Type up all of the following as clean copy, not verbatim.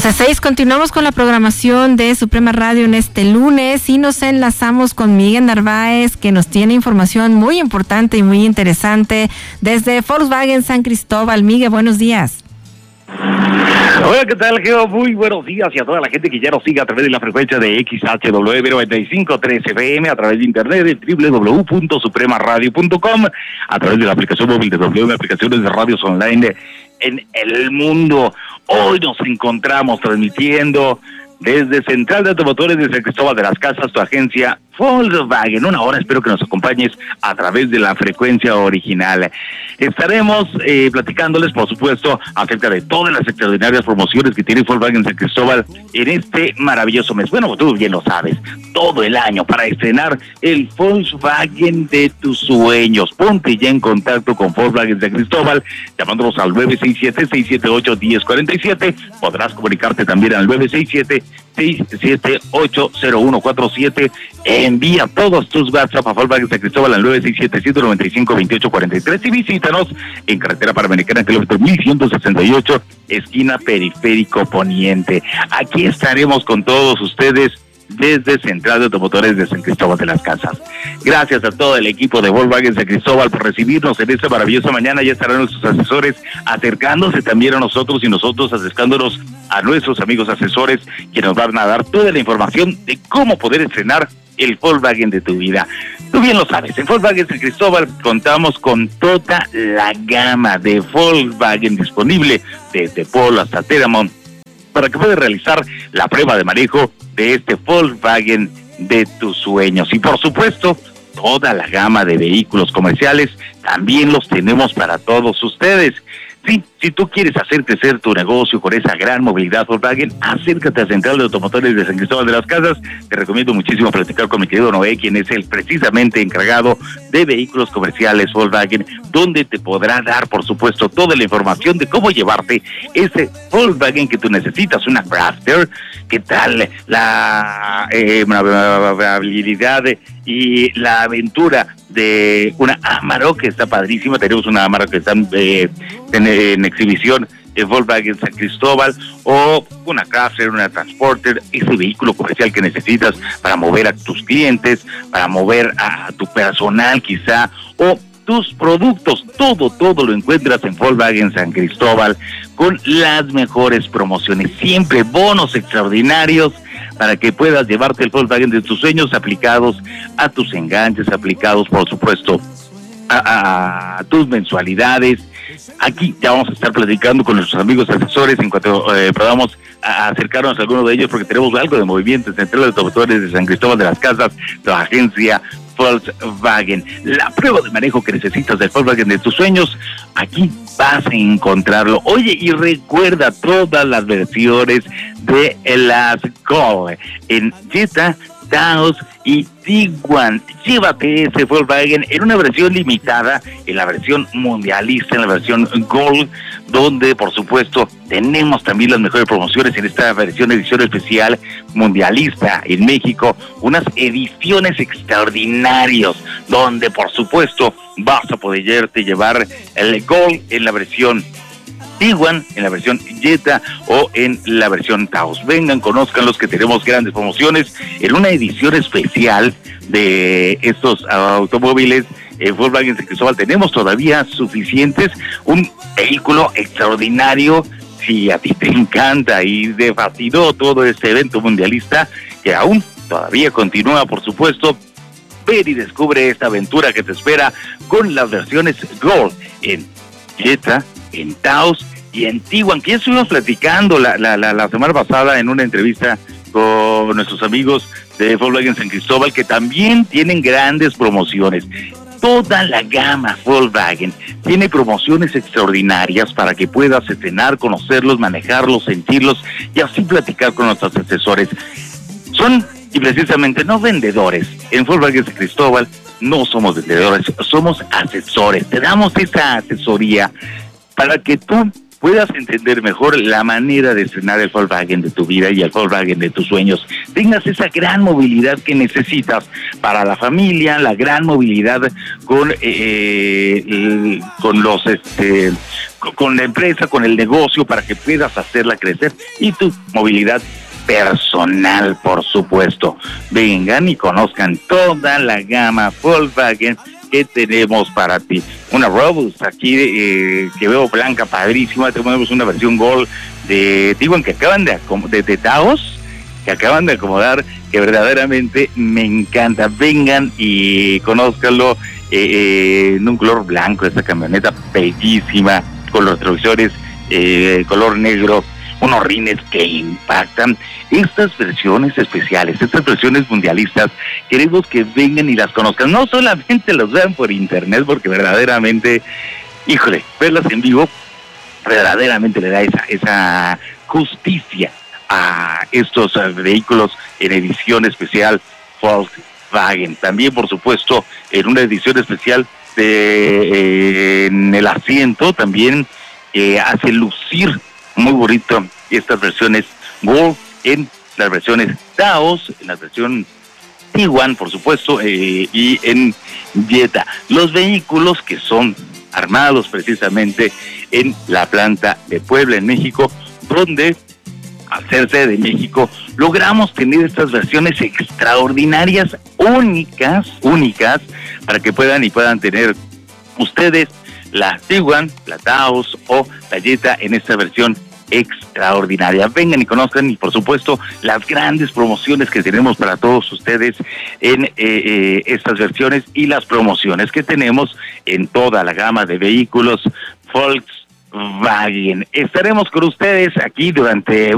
12:06, continuamos con la programación de Suprema Radio en este lunes y nos enlazamos con Miguel Narváez, que nos tiene información muy importante y muy interesante desde Volkswagen San Cristóbal. Miguel, buenos días. Hola, ¿qué tal, Geo? Muy buenos días y a toda la gente que ya nos sigue a través de la frecuencia de XHW 95.3 FM, a través de internet de www.supremaradio.com, a través de la aplicación móvil de WM, aplicaciones de radios online en el mundo. Hoy nos encontramos transmitiendo desde Central de Automotores de San Cristóbal de las Casas, tu agencia Volkswagen. Una hora, espero que nos acompañes a través de la frecuencia original. Estaremos platicándoles, por supuesto, acerca de todas las extraordinarias promociones que tiene Volkswagen San Cristóbal en este maravilloso mes. Bueno, tú bien lo sabes, todo el año para estrenar el Volkswagen de tus sueños. Ponte ya en contacto con Volkswagen San Cristóbal, llamándonos al 967-678-1047. Podrás comunicarte también al 967-678-0147. Envía todos tus WhatsApp a Volkswagen San Cristóbal al 967-195-2843 y visítanos en carretera Panamericana, kilómetro 1168, esquina Periférico Poniente. Aquí estaremos con todos ustedes desde Central de Automotores de San Cristóbal de las Casas. Gracias a todo el equipo de Volkswagen San Cristóbal por recibirnos en esta maravillosa mañana. Ya estarán nuestros asesores acercándose también a nosotros y nosotros acercándonos a nuestros amigos asesores, que nos van a dar toda la información de cómo poder estrenar el Volkswagen de tu vida. Tú bien lo sabes, en Volkswagen San Cristóbal contamos con toda la gama de Volkswagen disponible, desde Polo hasta Teramont, para que puedas realizar la prueba de manejo de este Volkswagen de tus sueños. Y por supuesto, toda la gama de vehículos comerciales también los tenemos para todos ustedes. Sí, si tú quieres hacer crecer tu negocio con esa gran movilidad Volkswagen, acércate a Central de Automotores de San Cristóbal de las Casas. Te recomiendo muchísimo platicar con mi querido Noé, quien es el precisamente encargado de vehículos comerciales Volkswagen, donde te podrá dar, por supuesto, toda la información de cómo llevarte ese Volkswagen que tú necesitas, una Crafter. ¿Qué tal la habilidad y la aventura de una Amarok, que está padrísima? Tenemos una Amarok que está en exhibición en Volkswagen San Cristóbal, o una Crafter, una Transporter, ese vehículo comercial que necesitas para mover a tus clientes, para mover a tu personal quizá, o tus productos. Todo lo encuentras en Volkswagen San Cristóbal con las mejores promociones, siempre bonos extraordinarios para que puedas llevarte el Volkswagen de tus sueños, aplicados a tus enganches, aplicados por supuesto a tus mensualidades. Aquí ya vamos a estar platicando con nuestros amigos asesores en cuanto podamos acercarnos a alguno de ellos, porque tenemos algo de movimiento en Central de Automotores de San Cristóbal de las Casas, la agencia Volkswagen. La prueba de manejo que necesitas del Volkswagen de tus sueños, aquí vas a encontrarlo. Oye, y recuerda todas las versiones de las Gol en Jetta, Taos y Tiguan. Llévate ese Volkswagen en una versión limitada, en la versión mundialista, en la versión Gold, donde por supuesto tenemos también las mejores promociones en esta edición especial mundialista en México, unas ediciones extraordinarias, donde por supuesto vas a poderte llevar el Gold en la versión Tiguan, en la versión Jetta o en la versión Taos. Vengan, conozcan los que tenemos grandes promociones en una edición especial de estos automóviles. En Volkswagen San Cristóbal tenemos todavía suficientes, un vehículo extraordinario. Si a ti te encanta y te fascinó todo este evento mundialista, que aún todavía continúa, por supuesto, ven y descubre esta aventura que te espera con las versiones Gold en Jetta, en Taos y en Tiguan, que ya estuvimos platicando la semana pasada en una entrevista con nuestros amigos de Volkswagen San Cristóbal, que también tienen grandes promociones. Toda la gama Volkswagen tiene promociones extraordinarias para que puedas estrenar, conocerlos, manejarlos, sentirlos y así platicar con nuestros asesores. Son, y precisamente, no vendedores. En Volkswagen San Cristóbal no somos vendedores, somos asesores. Te damos esa asesoría para que tú puedas entender mejor la manera de estrenar el Volkswagen de tu vida y el Volkswagen de tus sueños. Tengas esa gran movilidad que necesitas para la familia, la gran movilidad con con la empresa, con el negocio, para que puedas hacerla crecer, y tu movilidad personal, por supuesto. Vengan y conozcan toda la gama Volkswagen que tenemos para ti. Una Robust aquí que veo blanca, padrísima. Tenemos una versión Gold de Tiguan que acaban de Taos, que acaban de acomodar, que verdaderamente me encanta. Vengan y conózcanlo en un color blanco, esta camioneta bellísima, con los retrovisores color negro, unos rines que impactan. Estas versiones especiales, estas versiones mundialistas, queremos que vengan y las conozcan. No solamente los vean por internet, porque verdaderamente, híjole, verlas en vivo verdaderamente le da esa justicia a estos vehículos en edición especial Volkswagen. También, por supuesto, en una edición especial en el asiento, también hace lucir muy bonito estas versiones Gold, en las versiones Taos, en la versión Tiguan, por supuesto, y en Jetta. Los vehículos que son armados precisamente en la planta de Puebla, en México, donde, al ser sede de México, logramos tener estas versiones extraordinarias, únicas, para que puedan tener ustedes la Tiguan, la Taos o la Jetta en esta versión extraordinaria. Vengan y conozcan, y por supuesto las grandes promociones que tenemos para todos ustedes en estas versiones, y las promociones que tenemos en toda la gama de vehículos Volkswagen. Estaremos con ustedes aquí durante,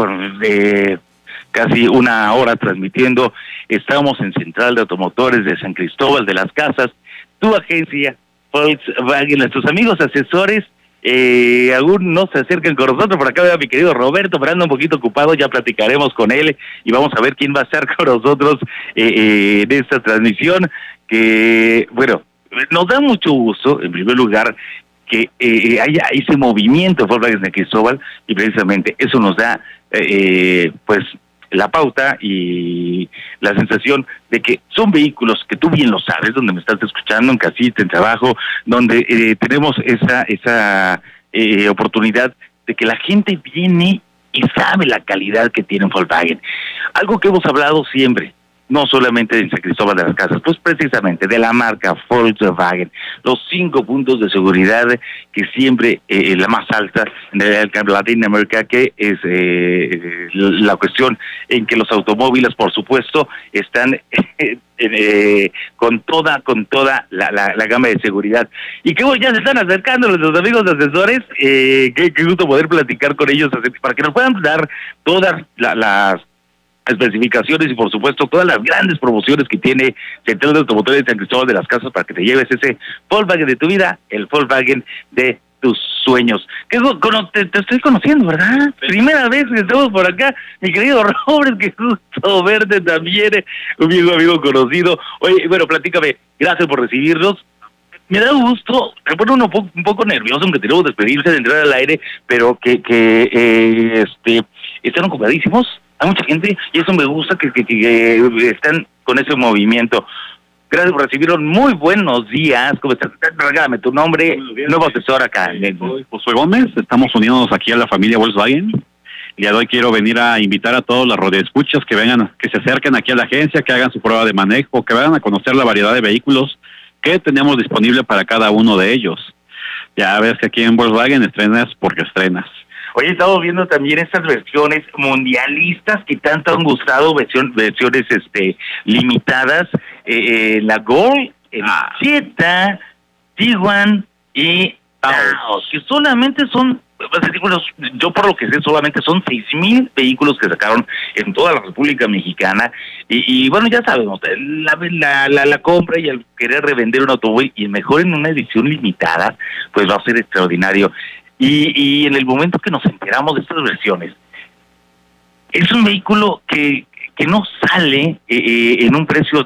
casi una hora transmitiendo. Estamos en Central de Automotores de San Cristóbal de las Casas, tu agencia Volkswagen. Nuestros amigos asesores aún no se acercan con nosotros. Por acá veo a mi querido Roberto, pero anda un poquito ocupado. Ya platicaremos con él y vamos a ver quién va a estar con nosotros en esta transmisión, que, bueno, nos da mucho gusto, en primer lugar, que haya ese movimiento Volkswagen de Cristóbal, y precisamente eso nos da pues la pauta y la sensación de que son vehículos que tú bien lo sabes, donde me estás escuchando, en casita, en trabajo, donde tenemos esa oportunidad de que la gente viene y sabe la calidad que tiene Volkswagen. Algo que hemos hablado siempre, no solamente en San Cristóbal de las Casas, pues precisamente de la marca Volkswagen, los 5 puntos de seguridad que siempre la más alta en Latinoamérica, que es la cuestión en que los automóviles, por supuesto, están con toda la gama de seguridad. Y que ya se están acercando los amigos asesores, qué gusto poder platicar con ellos para que nos puedan dar todas las especificaciones y, por supuesto, todas las grandes promociones que tiene Central de Automotores de San Cristóbal de las Casas, para que te lleves ese Volkswagen de tu vida, el Volkswagen de tus sueños. Que te estoy conociendo, ¿verdad? Sí. Primera vez que estamos por acá, mi querido Robert, qué gusto verte también, un viejo amigo conocido. Oye, bueno, platícame, gracias por recibirnos. Me da gusto, me pone uno un poco nervioso, aunque tenemos que despedirse de entrar al aire, pero que están ocupadísimos. Hay mucha gente y eso me gusta, que están con ese movimiento. Gracias por recibirnos. Muy buenos días. ¿Cómo estás? Regálame tu nombre, nuevo asesor acá. Soy Josué Gómez. Estamos uniéndonos aquí a la familia Volkswagen. El día de hoy quiero venir a invitar a todos los radioescuchas que vengan, que se acerquen aquí a la agencia, que hagan su prueba de manejo, que vayan a conocer la variedad de vehículos que tenemos disponible para cada uno de ellos. Ya ves que aquí en Volkswagen estrenas porque estrenas. Hoy he estado viendo también estas versiones mundialistas que tanto han gustado, versiones limitadas, la Gold, el Jetta, Tiguan y Taos, que solamente son, yo por lo que sé, solamente son 6,000 vehículos que sacaron en toda la República Mexicana, y bueno, ya sabemos, la compra y el querer revender un automóvil, y mejor en una edición limitada, pues va a ser extraordinario. Y en el momento que nos enteramos de estas versiones, es un vehículo que no sale en un precio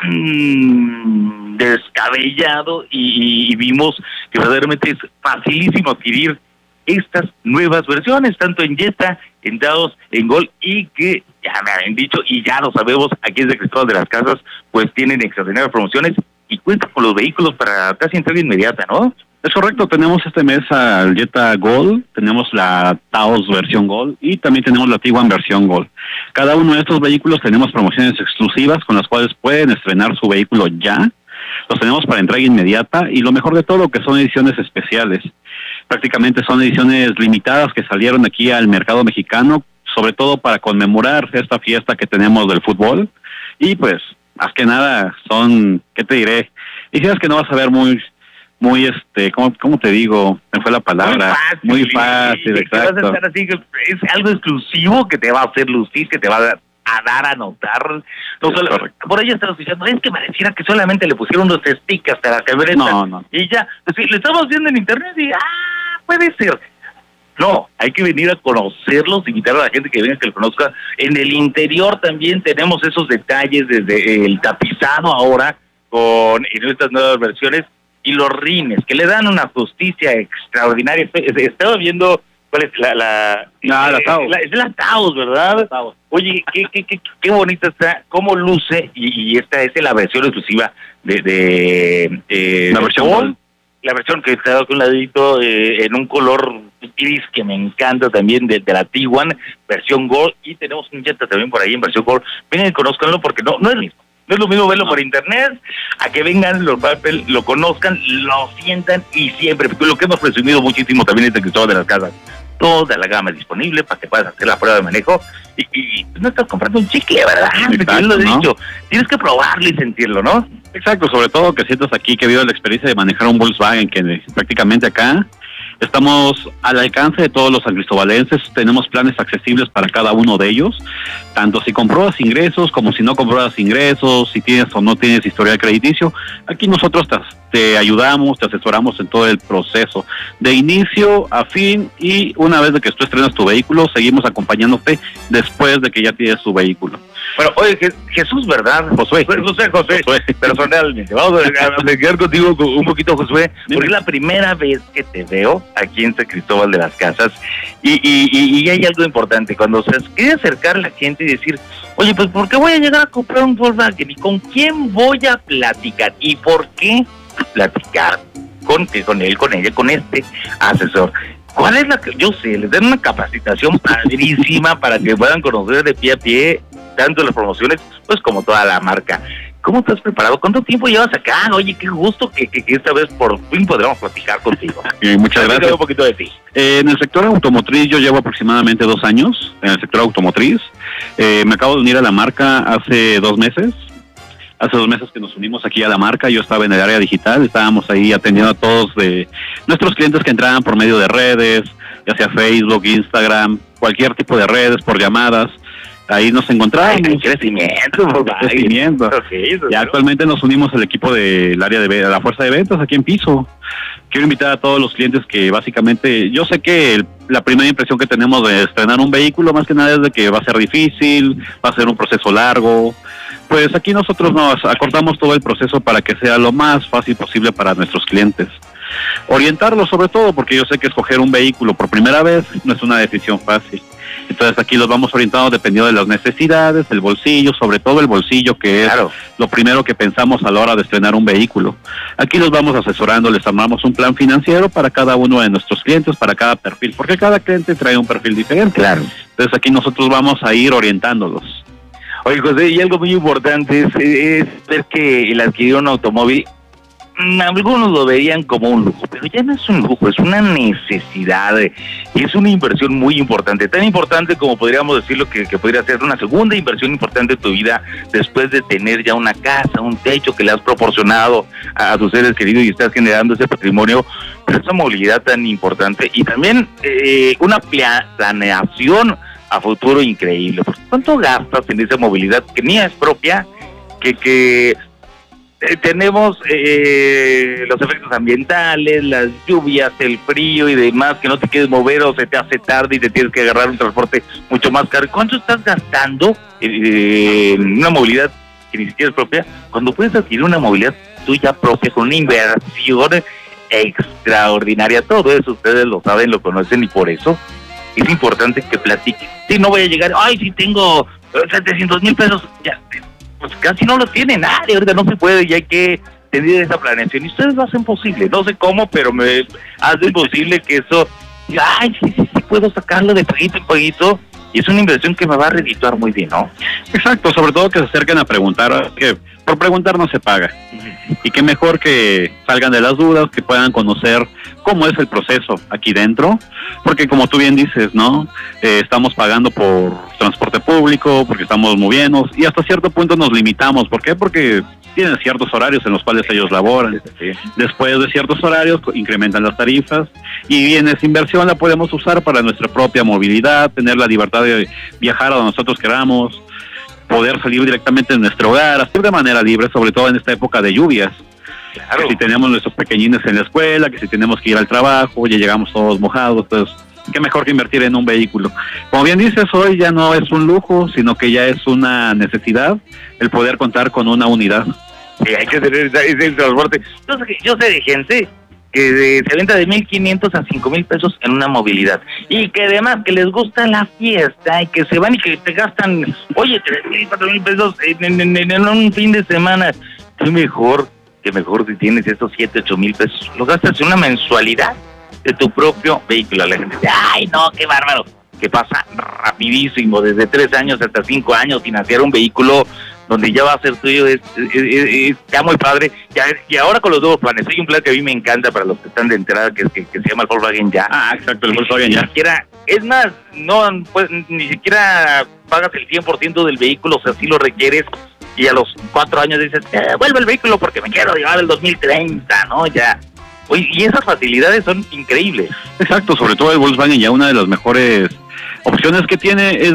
tan descabellado, y vimos que verdaderamente es facilísimo adquirir estas nuevas versiones, tanto en Jetta, en Taos, en Gol, y que ya me habían dicho, y ya lo sabemos, aquí en San Cristóbal de las Casas, pues tienen extraordinarias promociones y cuentan con los vehículos para casi entrega inmediata, ¿no? Es correcto, tenemos este mes al Jetta Gold, tenemos la Taos versión Gold y también tenemos la Tiguan versión Gold. Cada uno de estos vehículos tenemos promociones exclusivas con las cuales pueden estrenar su vehículo ya. Los tenemos para entrega inmediata y lo mejor de todo que son ediciones especiales. Prácticamente son ediciones limitadas que salieron aquí al mercado mexicano, sobre todo para conmemorar esta fiesta que tenemos del fútbol. Y pues, más que nada, son, ¿qué te diré? Ediciones que no vas a ver muy ¿cómo te digo? Me fue la palabra. Muy fácil, exacto. Vas a estar así, es algo exclusivo que te va a hacer lucir, que te va a dar a notar. No solo, por ahí estamos diciendo, es que pareciera que solamente le pusieron unos stickers a la camioneta. No. Y ya, sí, lo estamos viendo en internet y, puede ser. No, hay que venir a conocerlos, invitar a la gente que venga, que lo conozca. En el interior también tenemos esos detalles, desde el tapizado ahora, en estas nuevas versiones, y los rines, que le dan una justicia extraordinaria. Estaba viendo cuál es la Taos. Es la Taos, ¿verdad? Taos. Oye, qué bonita está, cómo luce, y esta es la versión exclusiva de la versión Gold. La versión que está con un ladito en un color gris que me encanta también de la Tiguan, versión Gold, y tenemos un Jetta también por ahí en versión Gold. Vengan y conózcanlo porque no es lo mismo. No es lo mismo verlo por internet, a que vengan, lo conozcan, lo sientan, y siempre, lo que hemos presumido muchísimo también en San Cristóbal de las Casas, toda la gama disponible para que puedas hacer la prueba de manejo, y no estás comprando un chicle, ¿verdad? Exacto, lo he dicho, tienes que probarlo y sentirlo, ¿no? Exacto, sobre todo que sientas aquí que ha habido la experiencia de manejar un Volkswagen, que prácticamente acá estamos al alcance de todos los sancristobalenses, tenemos planes accesibles para cada uno de ellos, tanto si compruebas ingresos como si no compruebas ingresos, si tienes o no tienes historial crediticio. Aquí nosotros te ayudamos, te asesoramos en todo el proceso, de inicio a fin, y una vez de que tú estrenas tu vehículo, seguimos acompañándote después de que ya tienes tu vehículo. Bueno, oye, Jesús, ¿verdad? Josué, personalmente. Vamos a quedar contigo un poquito, Josué, porque es la primera vez que te veo aquí en San Cristóbal de las Casas, y hay algo importante, cuando se quiere acercar la gente y decir, oye, pues ¿por qué voy a llegar a comprar un Volkswagen? ¿Y con quién voy a platicar? ¿Y por qué platicar con él, con ella, con este asesor? ¿Cuál es yo sé, les dan una capacitación padrísima para que puedan conocer de pie a pie tanto las promociones, pues como toda la marca. ¿Cómo estás preparado? ¿Cuánto tiempo llevas acá? Oye, qué gusto que esta vez por fin podremos platicar contigo. Muchas gracias. Un poquito de ti. En el sector automotriz yo llevo aproximadamente 2 años en el sector automotriz. Me acabo de unir a la marca hace 2 meses. Hace 2 meses que nos unimos aquí a la marca, yo estaba en el área digital, estábamos ahí atendiendo a todos de nuestros clientes que entraban por medio de redes, ya sea Facebook, Instagram, cualquier tipo de redes, por llamadas. Ahí nos encontramos. Crecimiento. Okay, y actualmente nos unimos al equipo del área de la fuerza de ventas aquí en Piso. Quiero invitar a todos los clientes que básicamente, yo sé que la primera impresión que tenemos de estrenar un vehículo más que nada es de que va a ser difícil, va a ser un proceso largo. Pues aquí nosotros nos acortamos todo el proceso para que sea lo más fácil posible para nuestros clientes. Orientarlos sobre todo, porque yo sé que escoger un vehículo por primera vez no es una decisión fácil. Entonces aquí los vamos orientando dependiendo de las necesidades, el bolsillo, sobre todo el bolsillo, que es lo primero que pensamos a la hora de estrenar un vehículo. Aquí los vamos asesorando, les armamos un plan financiero para cada uno de nuestros clientes, para cada perfil, porque cada cliente trae un perfil diferente. Entonces aquí nosotros vamos a ir orientándolos. Oye, José, y algo muy importante es ver que el adquirir un automóvil, algunos lo verían como un lujo, pero ya no es un lujo, es una necesidad, es una inversión muy importante, tan importante como podríamos decirlo que podría ser una segunda inversión importante en tu vida después de tener ya una casa, un techo que le has proporcionado a tus seres queridos y estás generando ese patrimonio, pero esa movilidad tan importante y también una planeación a futuro increíble. ¿Cuánto gastas en esa movilidad que ni es propia, que tenemos los efectos ambientales, las lluvias, el frío y demás, que no te quieres mover o se te hace tarde y te tienes que agarrar un transporte mucho más caro? ¿Cuánto estás gastando en una movilidad que ni siquiera es propia, cuando puedes adquirir una movilidad tuya propia con una inversión extraordinaria. Todo eso ustedes lo saben, lo conocen, y por eso es importante que platiquen. Si no voy a llegar, ay, si tengo 700,000 pesos, ya, pues casi no los tiene nadie, ahorita no se puede, y hay que tener esa planeación, y ustedes lo hacen posible, no sé cómo, pero me hacen posible que eso, ay, sí, puedo sacarlo de paguito en paguito, y es una inversión que me va a redituar muy bien, ¿no? Exacto, sobre todo que se acerquen a preguntar, que por preguntar no se paga. Y que mejor que salgan de las dudas, que puedan conocer cómo es el proceso aquí dentro, porque como tú bien dices, ¿no? Estamos pagando por transporte público, porque estamos moviéndonos, y hasta cierto punto nos limitamos. ¿Por qué? Porque tienen ciertos horarios en los cuales ellos laboran. Sí. Después de ciertos horarios incrementan las tarifas, y bien, esa inversión la podemos usar para nuestra propia movilidad, tener la libertad de viajar a donde nosotros queramos, poder salir directamente de nuestro hogar, hacer de manera libre, sobre todo en esta época de lluvias. Claro. Que si tenemos nuestros pequeñines en la escuela, que si tenemos que ir al trabajo, ya llegamos todos mojados, pues qué mejor que invertir en un vehículo. Como bien dices, hoy ya no es un lujo, sino que ya es una necesidad el poder contar con una unidad. Sí, hay que tener ese transporte. Yo sé de gente que se venta de 1,500 a 5,000 pesos en una movilidad, y que además que les gusta la fiesta, y que se van y que te gastan, oye, 3,000, 4,000 pesos en un fin de semana. Qué mejor si tienes esos 7, 8,000 pesos, lo gastas en una mensualidad de tu propio vehículo. La gente dice, ay, no, qué bárbaro, que pasa rapidísimo, desde 3 años hasta 5 años, financiar un vehículo donde ya va a ser tuyo, está muy padre. Y ahora con los nuevos planes, hay un plan que a mí me encanta para los que están de entrada, que se llama el Volkswagen Ya. Ah, exacto, el Volkswagen Ya. Es más, no, pues, ni siquiera pagas el 100% del vehículo, o sea, si lo requieres, y a los 4 años dices, vuelve el vehículo porque me quiero llevar el 2030, ¿no? Ya. Oye, y esas facilidades son increíbles. Exacto, sobre todo el Volkswagen Ya, una de las mejores opciones que tiene es